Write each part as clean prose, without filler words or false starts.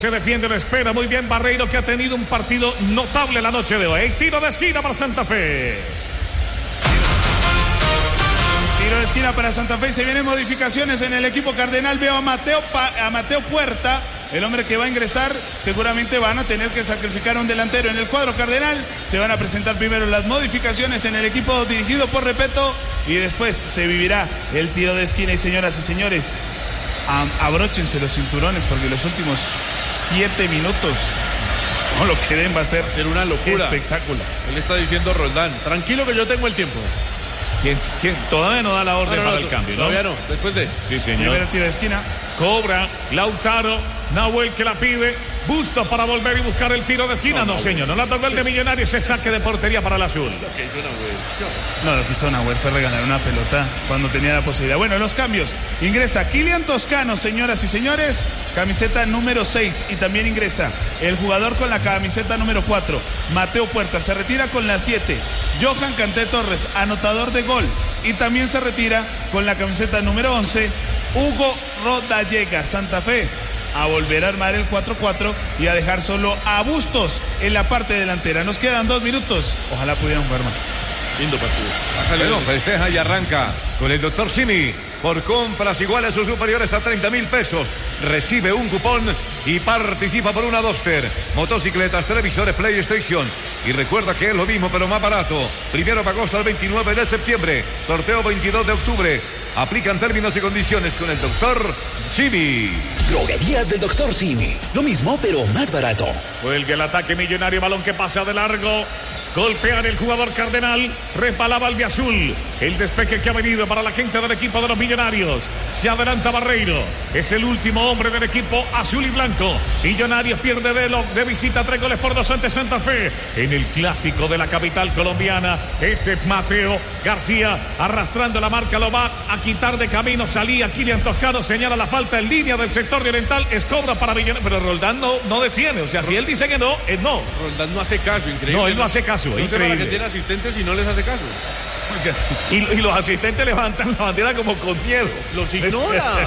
Se defiende, lo espera muy bien Barreiro, que ha tenido un partido notable la noche de hoy. Tiro de esquina para Santa Fe. Tiro de esquina para Santa Fe. Se vienen modificaciones en el equipo cardenal. Veo a Mateo Puerta, el hombre que va a ingresar. Seguramente van a tener que sacrificar a un delantero en el cuadro cardenal. Se van a presentar primero las modificaciones en el equipo dirigido por Repeto y después se vivirá el tiro de esquina. Y señoras y señores, abróchense los cinturones porque los últimos 7 minutos, no, lo que den va a ser una locura. Espectáculo. Él está diciendo Roldán, tranquilo que yo tengo el tiempo. ¿Quién? Todavía no da la orden para el cambio, ¿no? Todavía no, después de... Sí, señor. Primero tiro de esquina. Cobra Lautaro, Nahuel que la pide, Bustos para volver y buscar el tiro de esquina. No, señor, no la tocó el de Millonarios, ese saque de portería para el azul. Lo que hizo Nahuel. No, lo que hizo Nahuel fue regalar una pelota cuando tenía la posibilidad. Bueno, los cambios. Ingresa Kylian Toscano, señoras y señores, camiseta número 6. Y también ingresa el jugador con la camiseta número 4, Mateo Puerta. Se retira con la 7, Johan Canté Torres, anotador de gol. Y también se retira con la camiseta número 11, Hugo Rodallega. Santa Fe a volver a armar el 4-4 y a dejar solo a Bustos en la parte delantera. Nos quedan 2 minutos. Ojalá pudieran jugar más. Lindo partido. Bueno, festeja y arranca con el doctor Simi. Por compras iguales o superiores a 30.000 pesos. Recibe un cupón y participa por una Duster, motocicletas, televisores, PlayStation. Y recuerda que es lo mismo pero más barato. 1 de agosto al 29 de septiembre. Sorteo 22 de octubre. Aplican términos y condiciones con el doctor Simi. Droguerías del doctor Simi. Lo mismo pero más barato. Vuelve el ataque Millonario, balón que pasa de largo. Golpean el jugador cardenal, resbalaba el de azul. El despeje que ha venido para la gente del equipo de los Millonarios. Se adelanta Barreiro, es el último hombre del equipo azul y blanco. Millonarios pierde de visita 3-2 ante Santa Fe. En el clásico de la capital colombiana, Mateo García arrastrando la marca, lo va a quitar de camino. Salía Kylian Toscano, señala la falta en línea del sector de Oriental, es cobra para Millonarios, pero Roldán no defiende, o sea, si él dice que no, es no. Roldán no hace caso, increíble. No, él no hace caso. No sé para qué tiene asistentes y no les hace caso. Y los asistentes levantan la bandera como con miedo. Los ignora.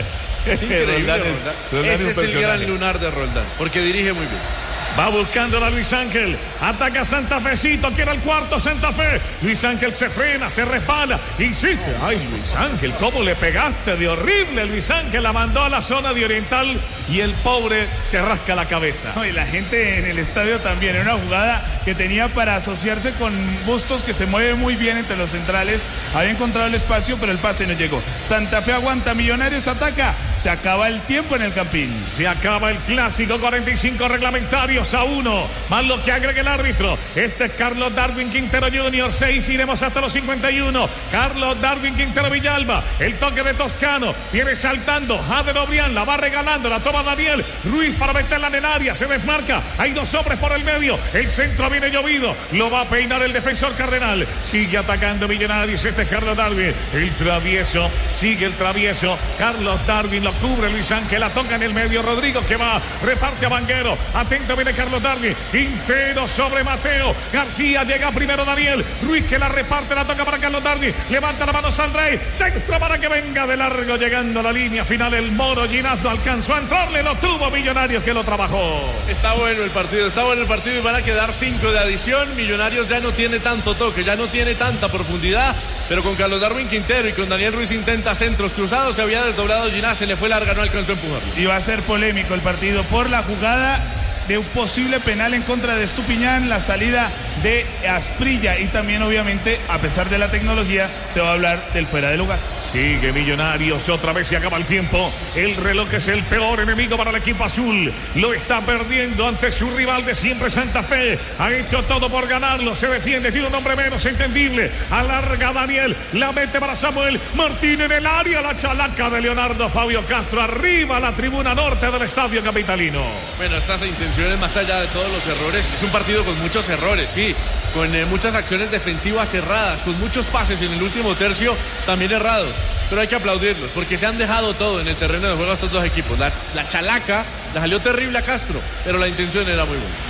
Es increíble, Roldán. Ese es el gran lunar de Roldán, porque dirige muy bien. Va buscando a Luis Ángel. Ataca Santa Fecito. Quiere el cuarto Santa Fe. Luis Ángel se frena, se resbala. Insiste. Ay, Luis Ángel, ¿cómo le pegaste de horrible? Luis Ángel la mandó a la zona de Oriental y el pobre se rasca la cabeza. No, y la gente en el estadio también. Era una jugada que tenía para asociarse con Bustos, que se mueve muy bien entre los centrales. Había encontrado el espacio, pero el pase no llegó. Santa Fe aguanta, Millonarios ataca. Se acaba el tiempo en el Campín. Se acaba el clásico, 45 reglamentarios a 1, más lo que agrega el árbitro. Este es Carlos Darwin Quintero Jr. 6, iremos hasta los 51. Carlos Darwin Quintero Villalba, el toque de Toscano, viene saltando Jader Obrián, la va regalando, la toma Daniel Ruiz para meterla en el área, se desmarca, hay 2 hombres por el medio, el centro viene llovido, lo va a peinar el defensor cardenal, sigue atacando Millonarios. Este es Carlos Darwin, el travieso, sigue el travieso, Carlos Darwin lo cubre Luis Ángel, la toca en el medio, Rodrigo que va, reparte a Vanguero, atento viene Carlos Darwin, Quintero sobre Mateo García, llega primero Daniel Ruiz que la reparte, la toca para Carlos Darwin, levanta la mano Sandrey, centro para que venga de largo, llegando a la línea final el Moro Ginás, no alcanzó a entrarle, lo tuvo Millonarios que lo trabajó. Está bueno el partido y van a quedar 5 de adición. Millonarios ya no tiene tanto toque, ya no tiene tanta profundidad, pero con Carlos Darwin Quintero y con Daniel Ruiz intenta centros cruzados, se había desdoblado Ginás, se le fue larga, no alcanzó a empujarlo. Y va a ser polémico el partido por la jugada de un posible penal en contra de Estupiñán, la salida de Asprilla y también obviamente, a pesar de la tecnología, se va a hablar del fuera de lugar. Sigue Millonarios, otra vez se acaba el tiempo. El reloj es el peor enemigo para el equipo azul. Lo está perdiendo ante su rival de siempre, Santa Fe. Ha hecho todo por ganarlo, se defiende, tiene un hombre menos entendible. Alarga Daniel, la mete para Samuel Martín en el área, la chalaca de Leonardo Fabio Castro, arriba a la tribuna norte del estadio capitalino. Bueno, estas intenciones más allá de todos los errores, es un partido con muchos errores, sí, con muchas acciones defensivas erradas, con muchos pases en el último tercio también errados, pero hay que aplaudirlos porque se han dejado todo en el terreno de juego estos dos equipos. La chalaca la salió terrible a Castro, pero la intención era muy buena.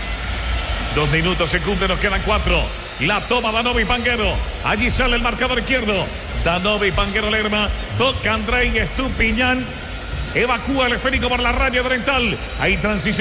2 minutos se cumplen, nos quedan 4. La toma Danovi Panguero, allí sale el marcador izquierdo. Danovi Panguero Lerma, toca Andrei Estupiñán. evacúa el esférico por la raya oriental. Hay transición